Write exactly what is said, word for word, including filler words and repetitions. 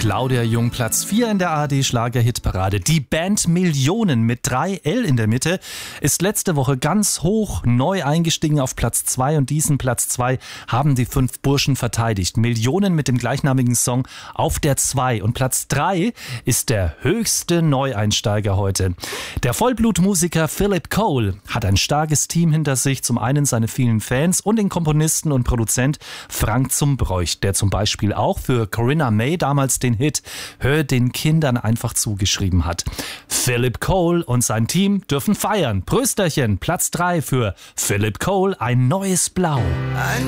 Claudia Jung, Platz vier in der A R D-Schlager-Hitparade. Die Band Millionen mit drei L in der Mitte ist letzte Woche ganz hoch neu eingestiegen auf Platz zwei und diesen Platz zwei haben die fünf Burschen verteidigt. Millionen mit dem gleichnamigen Song auf der zwei und Platz drei ist der höchste Neueinsteiger heute. Der Vollblutmusiker Philip Cole hat ein starkes Team hinter sich, zum einen seine vielen Fans und den Komponisten und Produzent Frank Zumbräuch, der zum Beispiel auch für Corinna May damals den Hit Hör den Kindern einfach zugeschrieben hat. Philip Cole und sein Team dürfen feiern. Prösterchen, Platz drei für Philip Cole, ein neues Blau.